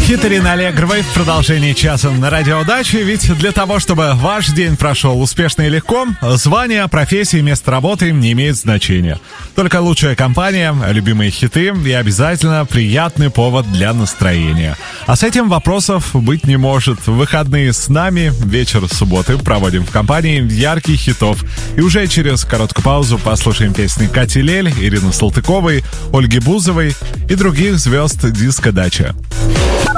Хит Ирины Аллегровой в продолжении часа на Радио Дачи. Ведь для того, чтобы ваш день прошел успешно и легко, звание, профессия и место работы не имеет значения. Только лучшая компания, любимые хиты и обязательно приятный повод для настроения. А с этим вопросов быть не может. В выходные с нами вечер субботы проводим в компании ярких хитов. И уже через короткую паузу послушаем песни Кати Лель, Ирины Салтыковой, Ольги Бузовой и других звезд диска «Дача».